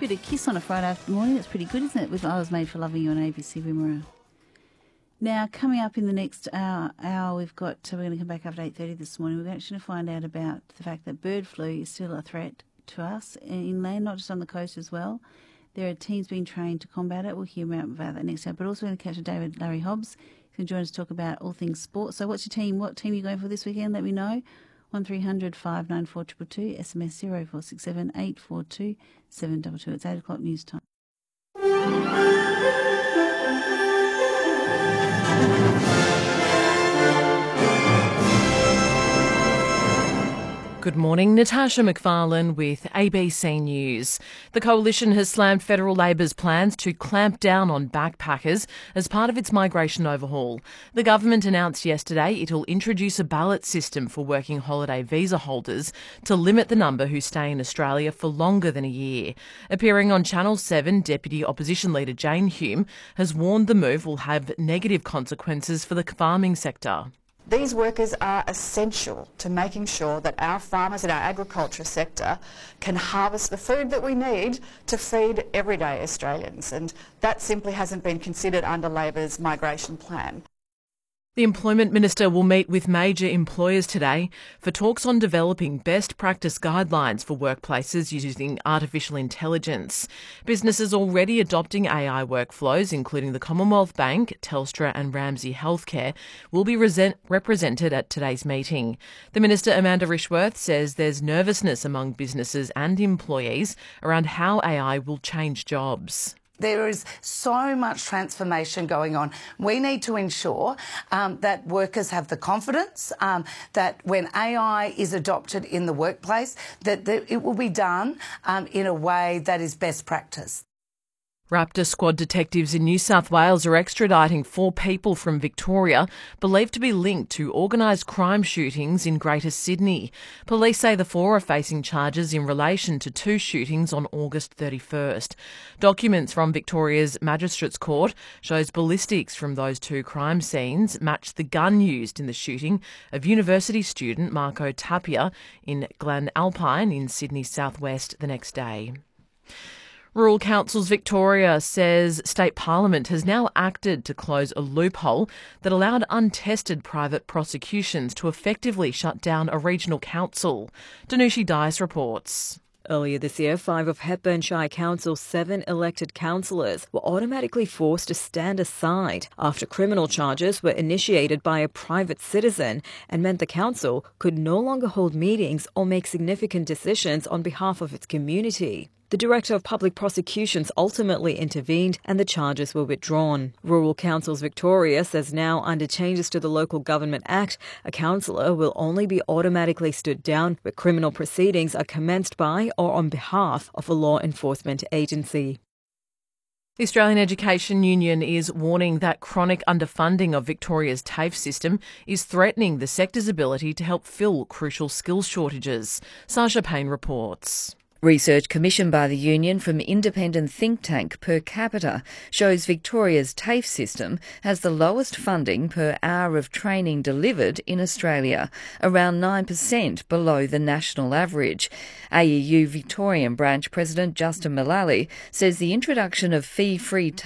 Bit of Kiss on a Friday afternoon. It's pretty good, isn't it? With I Was Made for Loving You on ABC Wimmera. Now, coming up in the next hour we're going to come back after 8:30 this morning. We're actually going to find out about the fact that bird flu is still a threat to us inland, not just on the coast as well. There are teams being trained to combat it. We'll hear about that next hour. But also we're going to catch David Larry Hobbs. He's going to join us to talk about all things sport. So what's your team? What team are you going for this weekend? Let me know. 1300 594 222, SMS 0467 842 722. It's 8 o'clock news time. Good morning, Natasha McFarlane with ABC News. The Coalition has slammed Federal Labor's plans to clamp down on backpackers as part of its migration overhaul. The government announced yesterday it will introduce a ballot system for working holiday visa holders to limit the number who stay in Australia for longer than a year. Appearing on Channel 7, Deputy Opposition Leader Jane Hume has warned the move will have negative consequences for the farming sector. These workers are essential to making sure that our farmers and our agriculture sector can harvest the food that we need to feed everyday Australians, and that simply hasn't been considered under Labor's migration plan. The Employment Minister will meet with major employers today for talks on developing best practice guidelines for workplaces using artificial intelligence. Businesses already adopting AI workflows, including the Commonwealth Bank, Telstra and Ramsay Health Care, will be represented at today's meeting. The Minister, Amanda Rishworth, says there's nervousness among businesses and employees around how AI will change jobs. There is so much transformation going on. We need to ensure that workers have the confidence that when AI is adopted in the workplace, that it will be done in a way that is best practice. Raptor squad detectives in New South Wales are extraditing 4 people from Victoria believed to be linked to organised crime shootings in Greater Sydney. Police say the 4 are facing charges in relation to 2 shootings on August 31st. Documents from Victoria's Magistrates Court shows ballistics from those 2 crime scenes matched the gun used in the shooting of university student Marco Tapia in Glen Alpine in Sydney's southwest the next day. Rural Councils Victoria says State Parliament has now acted to close a loophole that allowed untested private prosecutions to effectively shut down a regional council. Danushi Dias reports. Earlier this year, 5 of Hepburn Shire Council's 7 elected councillors were automatically forced to stand aside after criminal charges were initiated by a private citizen and meant the council could no longer hold meetings or make significant decisions on behalf of its community. The Director of Public Prosecutions ultimately intervened and the charges were withdrawn. Rural Councils Victoria says now, under changes to the Local Government Act, a councillor will only be automatically stood down where criminal proceedings are commenced by or on behalf of a law enforcement agency. The Australian Education Union is warning that chronic underfunding of Victoria's TAFE system is threatening the sector's ability to help fill crucial skills shortages. Sasha Payne reports. Research commissioned by the union from independent think tank Per Capita shows Victoria's TAFE system has the lowest funding per hour of training delivered in Australia, around 9% below the national average. AEU Victorian Branch President Justin Mullally says the introduction of fee-free